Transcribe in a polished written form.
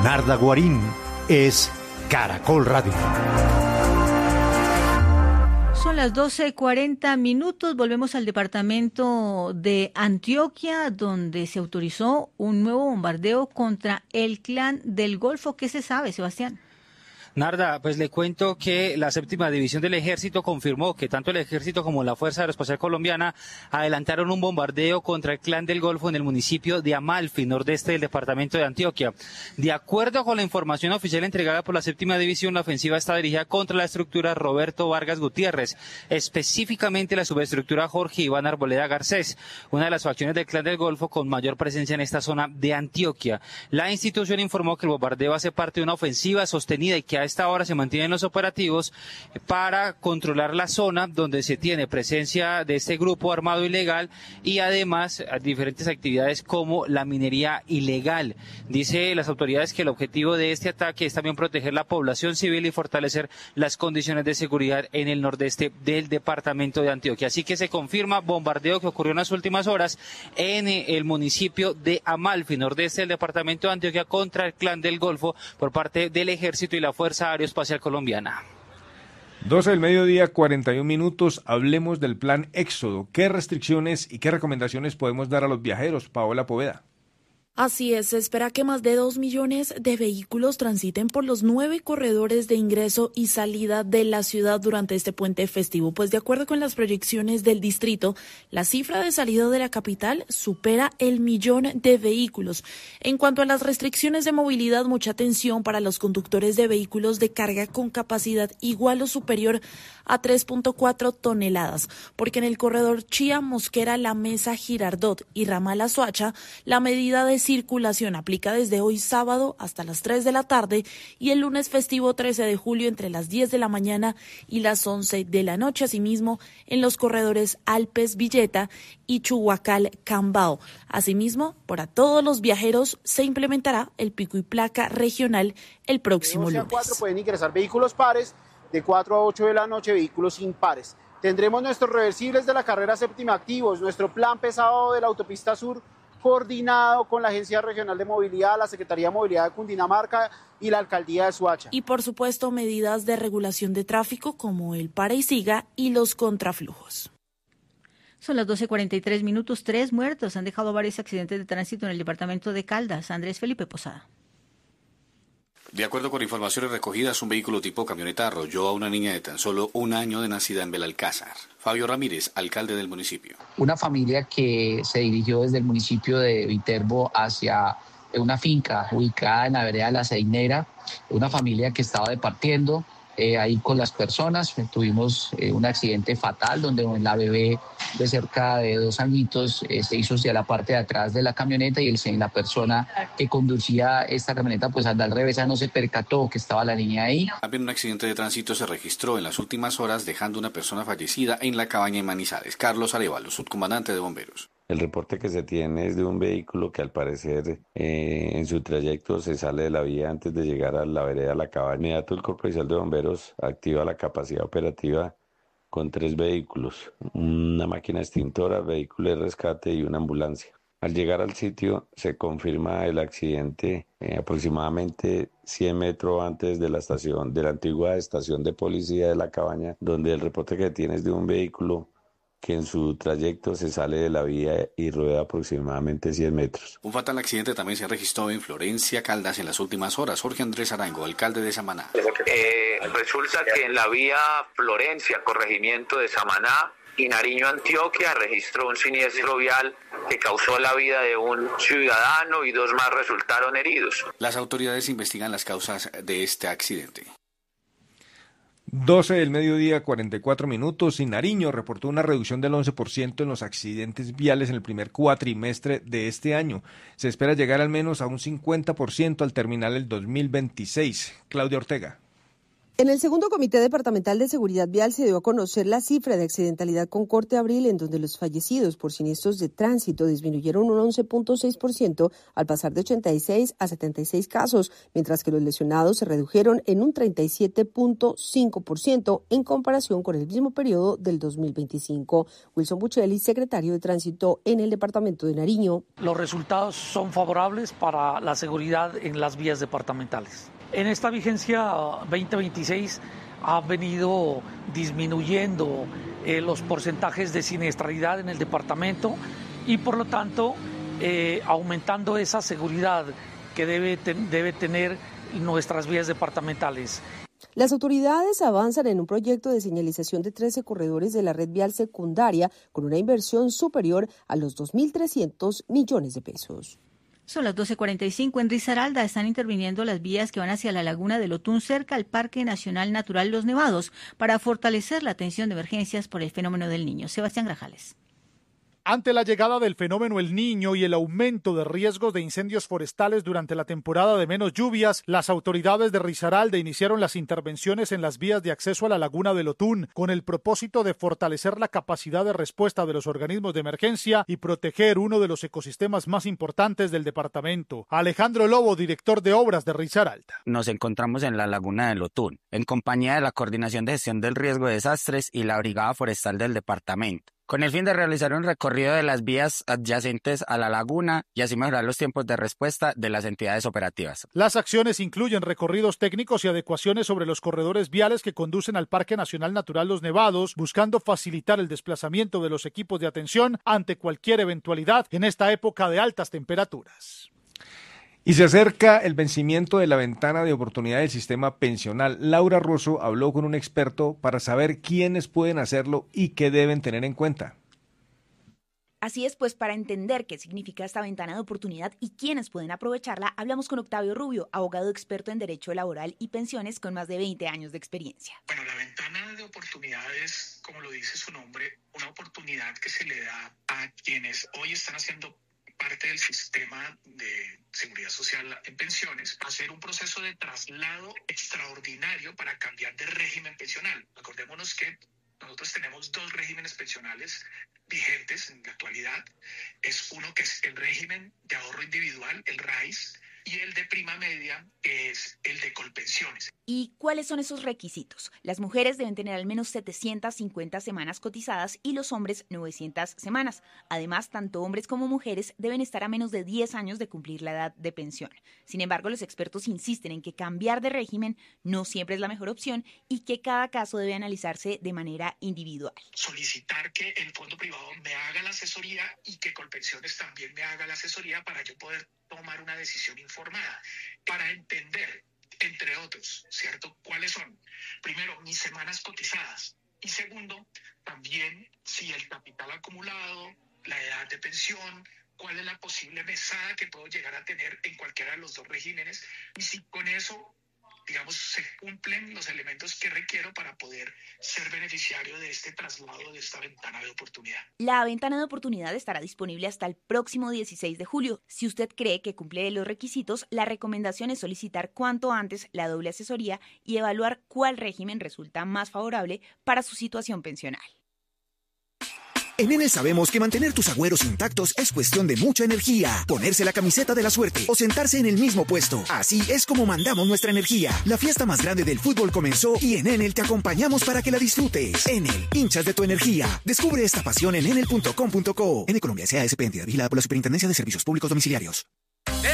Narda Guarín es Caracol Radio. Son las 12:40. Volvemos al departamento de Antioquia, donde se autorizó un nuevo bombardeo contra el Clan del Golfo. ¿Qué se sabe, Sebastián? Narda, pues le cuento que la 7ª División del Ejército confirmó que tanto el Ejército como la Fuerza Aeroespacial Colombiana adelantaron un bombardeo contra el Clan del Golfo en el municipio de Amalfi, nordeste del departamento de Antioquia. De acuerdo con la información oficial entregada por la 7ª División, la ofensiva está dirigida contra la estructura Roberto Vargas Gutiérrez, específicamente la subestructura Jorge Iván Arboleda Garcés, una de las facciones del Clan del Golfo con mayor presencia en esta zona de Antioquia. La institución informó que el bombardeo hace parte de una ofensiva sostenida y que a esta hora se mantienen los operativos para controlar la zona donde se tiene presencia de este grupo armado ilegal y además diferentes actividades como la minería ilegal. Dice las autoridades que el objetivo de este ataque es también proteger la población civil y fortalecer las condiciones de seguridad en el nordeste del departamento de Antioquia. Así que se confirma bombardeo que ocurrió en las últimas horas en el municipio de Amalfi, nordeste del departamento de Antioquia, contra el Clan del Golfo por parte del Ejército y la Fuerza Aeroespacial Colombiana. 12:41. Hablemos del plan Éxodo. ¿Qué restricciones y qué recomendaciones podemos dar a los viajeros? Paola Poveda. Así es, se espera que más de 2 millones de vehículos transiten por los 9 corredores de ingreso y salida de la ciudad durante este puente festivo. Pues de acuerdo con las proyecciones del distrito, la cifra de salida de la capital supera el 1.000.000 de vehículos. En cuanto a las restricciones de movilidad, mucha atención para los conductores de vehículos de carga con capacidad igual o superior a 3.4 toneladas, porque en el corredor Chía, Mosquera, La Mesa, Girardot y Ramal Azoacha, la medida de circulación aplica desde hoy sábado hasta las 3 de la tarde y el lunes festivo 13 de julio entre las 10 de la mañana y las 11 de la noche. Asimismo, en los corredores Alpes, Villeta y Chuhuacal, Cambao. Asimismo, para todos los viajeros se implementará el pico y placa regional el próximo lunes. De 4 pueden ingresar vehículos pares, de 4 a 8 de la noche vehículos impares. Tendremos nuestros reversibles de la carrera séptima activos, nuestro plan pesado de la autopista sur coordinado con la Agencia Regional de Movilidad, la Secretaría de Movilidad de Cundinamarca y la Alcaldía de Soacha. Y por supuesto medidas de regulación de tráfico como el para y siga y los contraflujos. Son las 12:43. 3 muertos han dejado varios accidentes de tránsito en el departamento de Caldas. Andrés Felipe Posada. De acuerdo con informaciones recogidas, un vehículo tipo camioneta arrolló a una niña de tan solo 1 año de nacida en Belalcázar. Fabio Ramírez, alcalde del municipio. Una familia que se dirigió desde el municipio de Viterbo hacia una finca ubicada en la vereda La Ceinera, una familia que estaba departiendo ahí con las personas. Tuvimos un accidente fatal donde la bebé de cerca de 2 añitos se hizo hacia la parte de atrás de la camioneta y la persona que conducía esta camioneta pues al dar revesa no se percató que estaba la niña ahí. También un accidente de tránsito se registró en las últimas horas dejando una persona fallecida en la cabaña de Manizales. Carlos Arevalo, subcomandante de bomberos. El reporte que se tiene es de un vehículo que al parecer en su trayecto se sale de la vía antes de llegar a la vereda La Cabaña. Inmediato el Cuerpo Policial de Bomberos activa la capacidad operativa con 3 vehículos, una máquina extintora, vehículo de rescate y una ambulancia. Al llegar al sitio se confirma el accidente aproximadamente 100 metros antes de la antigua estación de policía de La Cabaña, donde el reporte que tiene es de un vehículo que en su trayecto se sale de la vía y rueda aproximadamente 100 metros. Un fatal accidente también se registró en Florencia, Caldas, en las últimas horas. Jorge Andrés Arango, alcalde de Samaná. Resulta que en la vía Florencia, corregimiento de Samaná y Nariño, Antioquia, registró un siniestro vial que causó la vida de un ciudadano y 2 más resultaron heridos. Las autoridades investigan las causas de este accidente. 12:44. Y Nariño reportó una reducción del 11% en los accidentes viales en el primer cuatrimestre de este año. Se espera llegar al menos a un 50% al terminar el 2026. Claudia Ortega. En el segundo Comité Departamental de Seguridad Vial se dio a conocer la cifra de accidentalidad con corte abril, en donde los fallecidos por siniestros de tránsito disminuyeron un 11.6% al pasar de 86 a 76 casos, mientras que los lesionados se redujeron en un 37.5% en comparación con el mismo periodo del 2025. Wilson Buccelli, secretario de Tránsito en el departamento de Nariño. Los resultados son favorables para la seguridad en las vías departamentales. En esta vigencia 2026 ha venido disminuyendo los porcentajes de siniestralidad en el departamento y por lo tanto aumentando esa seguridad que debe tener nuestras vías departamentales. Las autoridades avanzan en un proyecto de señalización de 13 corredores de la red vial secundaria con una inversión superior a los 2.300 millones de pesos. Son las 12:45. En Risaralda están interviniendo las vías que van hacia la laguna del Otún, cerca al Parque Nacional Natural Los Nevados, para fortalecer la atención de emergencias por el fenómeno del Niño. Sebastián Grajales. Ante la llegada del fenómeno El Niño y el aumento de riesgos de incendios forestales durante la temporada de menos lluvias, las autoridades de Risaralda iniciaron las intervenciones en las vías de acceso a la laguna del Otún con el propósito de fortalecer la capacidad de respuesta de los organismos de emergencia y proteger uno de los ecosistemas más importantes del departamento. Alejandro Lobo, director de obras de Risaralda. Nos encontramos en la laguna del Otún, en compañía de la Coordinación de Gestión del Riesgo de Desastres y la Brigada Forestal del departamento, con el fin de realizar un recorrido de las vías adyacentes a la laguna y así mejorar los tiempos de respuesta de las entidades operativas. Las acciones incluyen recorridos técnicos y adecuaciones sobre los corredores viales que conducen al Parque Nacional Natural Los Nevados, buscando facilitar el desplazamiento de los equipos de atención ante cualquier eventualidad en esta época de altas temperaturas. Y se acerca el vencimiento de la ventana de oportunidad del sistema pensional. Laura Rosso habló con un experto para saber quiénes pueden hacerlo y qué deben tener en cuenta. Así es, pues para entender qué significa esta ventana de oportunidad y quiénes pueden aprovecharla, hablamos con Octavio Rubio, abogado experto en Derecho Laboral y Pensiones con más de 20 años de experiencia. Bueno, la ventana de oportunidad es, como lo dice su nombre, una oportunidad que se le da a quienes hoy están haciendo parte del sistema de seguridad social en pensiones, hacer un proceso de traslado extraordinario para cambiar de régimen pensional. Acordémonos que nosotros tenemos dos regímenes pensionales vigentes en la actualidad. Es uno que es el régimen de ahorro individual, el RAIS, y el de prima media, que es el de Colpensiones. ¿Y cuáles son esos requisitos? Las mujeres deben tener al menos 750 semanas cotizadas y los hombres 900 semanas. Además, tanto hombres como mujeres deben estar a menos de 10 años de cumplir la edad de pensión. Sin embargo, los expertos insisten en que cambiar de régimen no siempre es la mejor opción y que cada caso debe analizarse de manera individual. Solicitar que el fondo privado me haga la asesoría y que Colpensiones también me haga la asesoría para yo poder tomar una decisión informada, para entender, entre otros, ¿cierto?, cuáles son, primero, mis semanas cotizadas, y segundo, también si el capital acumulado, la edad de pensión, cuál es la posible mesada que puedo llegar a tener en cualquiera de los dos regímenes, y si con eso, digamos, se cumplen los elementos que requiero para poder ser beneficiario de este traslado, de esta ventana de oportunidad. La ventana de oportunidad estará disponible hasta el próximo 16 de julio. Si usted cree que cumple los requisitos, la recomendación es solicitar cuanto antes la doble asesoría y evaluar cuál régimen resulta más favorable para su situación pensional. En Enel sabemos que mantener tus agüeros intactos es cuestión de mucha energía. Ponerse la camiseta de la suerte o sentarse en el mismo puesto. Así es como mandamos nuestra energía. La fiesta más grande del fútbol comenzó y en Enel te acompañamos para que la disfrutes. Enel, hinchas de tu energía. Descubre esta pasión en enel.com.co. Enel Colombia S.A.S.P. entidad vigilada por la Superintendencia de Servicios Públicos Domiciliarios.